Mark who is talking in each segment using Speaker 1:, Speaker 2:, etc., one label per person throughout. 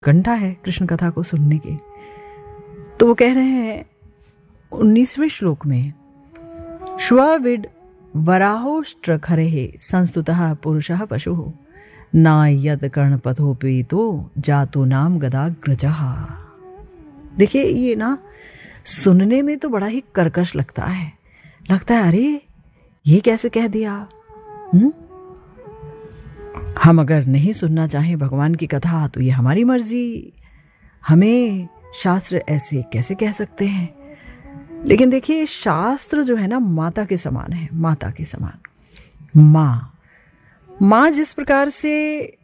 Speaker 1: घंटा है कृष्ण कथा को सुनने की। तो वो कह रहे हैं 19वें श्लोक में, श्वविड वराहोष्ट्र खरे संस्तुतः पुरुषः पशुः ना यद कर्णपथोपि तो जातो नाम गदाग्रजः। देखिए ये ना सुनने में तो बड़ा ही कर्कश लगता है अरे ये कैसे कह दिया। हम अगर नहीं सुनना चाहें भगवान की कथा तो ये हमारी मर्जी, हमें शास्त्र ऐसे कैसे कह सकते हैं। लेकिन देखिए शास्त्र जो है ना माता के समान है, माता के समान। माँ जिस प्रकार से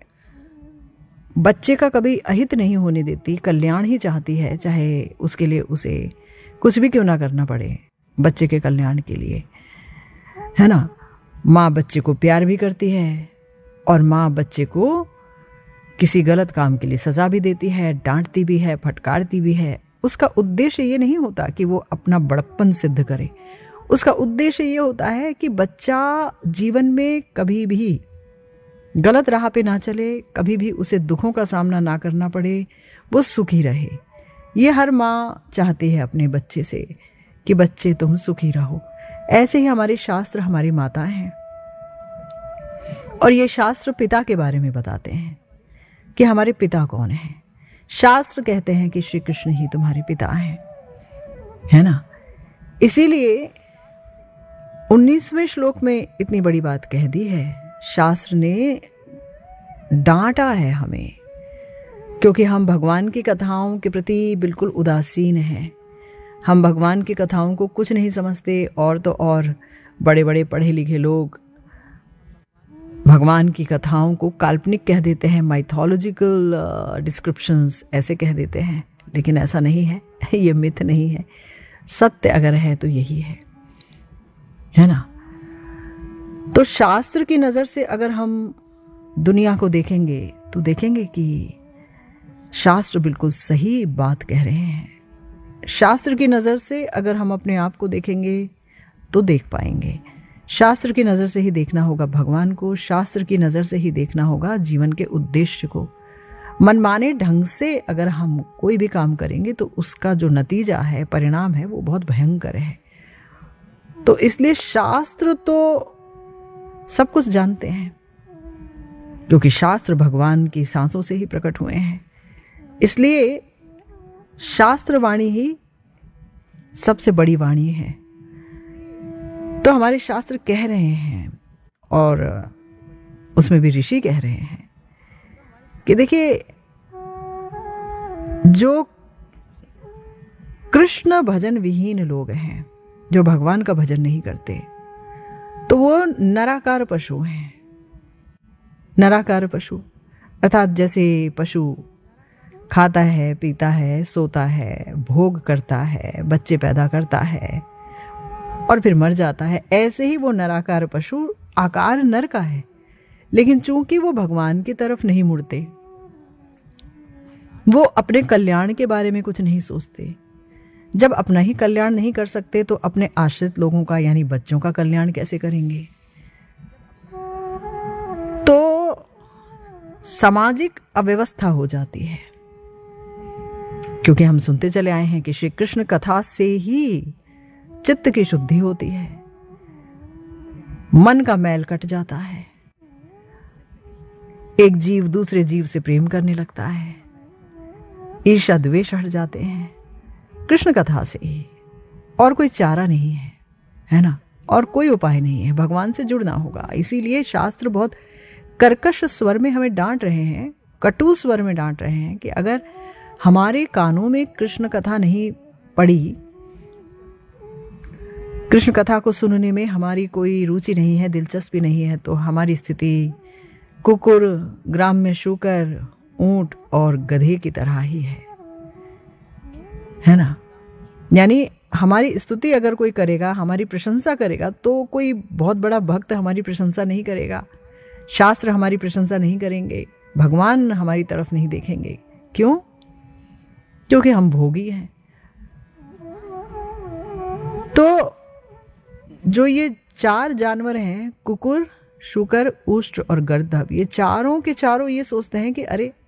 Speaker 1: बच्चे का कभी अहित नहीं होने देती, कल्याण ही चाहती है, चाहे उसके लिए उसे कुछ भी क्यों ना करना पड़े बच्चे के कल्याण के लिए, है ना। माँ बच्चे को प्यार भी करती है और माँ बच्चे को किसी गलत काम के लिए सजा भी देती है, डांटती भी है, फटकारती भी है। उसका उद्देश्य ये नहीं होता कि वो अपना बड़प्पन सिद्ध करे, उसका उद्देश्य ये होता है कि बच्चा जीवन में कभी भी गलत राह पे ना चले, कभी भी उसे दुखों का सामना ना करना पड़े, वो सुखी रहे। ये हर माँ चाहती है अपने बच्चे से कि बच्चे तुम सुखी रहो। ऐसे ही हमारे शास्त्र हमारी माता हैं और ये शास्त्र पिता के बारे में बताते हैं कि हमारे पिता कौन हैं। शास्त्र कहते हैं कि श्री कृष्ण ही तुम्हारे पिता हैं, है ना। इसीलिए 19वें श्लोक में इतनी बड़ी बात कह दी है। शास्त्र ने डांटा है हमें क्योंकि हम भगवान की कथाओं के प्रति बिल्कुल उदासीन हैं। हम भगवान की कथाओं को कुछ नहीं समझते, और तो और बड़े बड़े पढ़े लिखे लोग भगवान की कथाओं को काल्पनिक कह देते हैं, माइथोलॉजिकल डिस्क्रिप्शंस ऐसे कह देते हैं। लेकिन ऐसा नहीं है, ये मिथ नहीं है। सत्य अगर है तो यही है ना। तो शास्त्र की नज़र से अगर हम दुनिया को देखेंगे तो देखेंगे कि शास्त्र बिल्कुल सही बात कह रहे हैं। शास्त्र की नज़र से अगर हम अपने आप को देखेंगे तो देख पाएंगे। शास्त्र की नज़र से ही देखना होगा भगवान को, शास्त्र की नज़र से ही देखना होगा जीवन के उद्देश्य को। मनमाने ढंग से अगर हम कोई भी काम करेंगे तो उसका जो नतीजा है, परिणाम है, वो बहुत भयंकर है। तो इसलिए शास्त्र तो सब कुछ जानते हैं क्योंकि शास्त्र भगवान की सांसों से ही प्रकट हुए हैं। इसलिए शास्त्र वाणी ही सबसे बड़ी वाणी है। तो हमारे शास्त्र कह रहे हैं और उसमें भी ऋषि कह रहे हैं कि देखिए जो कृष्ण भजन विहीन लोग हैं, जो भगवान का भजन नहीं करते, तो वो नराकार पशु हैं। नराकार पशु अर्थात जैसे पशु खाता है, पीता है, सोता है, भोग करता है, बच्चे पैदा करता है और फिर मर जाता है, ऐसे ही वो नराकार पशु आकार नर का है। लेकिन चूंकि वो भगवान की तरफ नहीं मुड़ते, वो अपने कल्याण के बारे में कुछ नहीं सोचते। जब अपना ही कल्याण नहीं कर सकते तो अपने आश्रित लोगों का यानी बच्चों का कल्याण कैसे करेंगे। तो सामाजिक अव्यवस्था हो जाती है क्योंकि हम सुनते चले आए हैं कि श्री कृष्ण कथा से ही चित्त की शुद्धि होती है, मन का मैल कट जाता है, एक जीव दूसरे जीव से प्रेम करने लगता है, ईर्ष्या द्वेष हट जाते हैं कृष्ण कथा से ही। और कोई चारा नहीं है ना, और कोई उपाय नहीं है, भगवान से जुड़ना होगा। इसीलिए शास्त्र बहुत कर्कश स्वर में हमें डांट रहे हैं, कटु स्वर में डांट रहे हैं कि अगर हमारे कानों में कृष्ण कथा नहीं पड़ी, कृष्ण कथा को सुनने में हमारी कोई रुचि नहीं है, दिलचस्पी नहीं है, तो हमारी स्थिति कुकुर, ग्राम में शूकर, ऊंट और गधे की तरह ही है ना। यानी हमारी स्तुति अगर कोई करेगा, हमारी प्रशंसा करेगा, तो कोई बहुत बड़ा भक्त हमारी प्रशंसा नहीं करेगा, शास्त्र हमारी प्रशंसा नहीं करेंगे, भगवान हमारी तरफ नहीं देखेंगे। क्यों? क्योंकि हम भोगी हैं। तो जो ये चार जानवर हैं, कुकुर, शूकर, ऊष्ट और गर्दभ, ये चारों के चारों ये सोचते हैं कि अरे